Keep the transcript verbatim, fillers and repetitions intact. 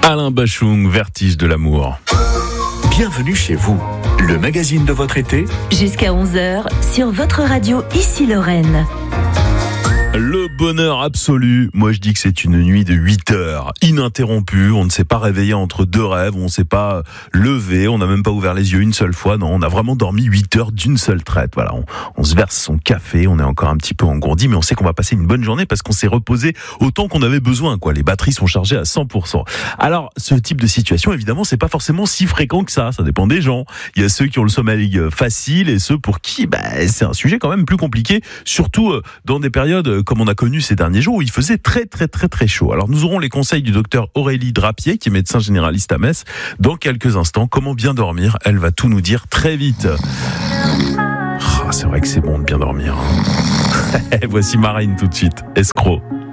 Alain Bachung, Vertige de l'amour. Bienvenue chez vous, le magazine de votre été. Jusqu'à onze heures, sur votre radio Ici Lorraine. Le bonheur absolu, moi je dis que c'est une nuit de huit heures, ininterrompue, on ne s'est pas réveillé entre deux rêves, on ne s'est pas levé, on n'a même pas ouvert les yeux une seule fois, non, on a vraiment dormi huit heures d'une seule traite, voilà, on, on se verse son café, on est encore un petit peu engourdi, mais on sait qu'on va passer une bonne journée parce qu'on s'est reposé autant qu'on avait besoin, quoi, les batteries sont chargées à cent pour cent. Alors, ce type de situation, évidemment, c'est pas forcément si fréquent que ça, ça dépend des gens, il y a ceux qui ont le sommeil facile et ceux pour qui, bah, c'est un sujet quand même plus compliqué, surtout dans des périodes comme on a connu ces derniers jours où il faisait très très très très chaud. Alors nous aurons les conseils du docteur Aurélie Drapier qui est médecin généraliste à Metz dans quelques instants. Comment bien dormir, elle va tout nous dire très vite. Oh, c'est vrai que c'est bon de bien dormir. Voici Marine tout de suite, Escroc.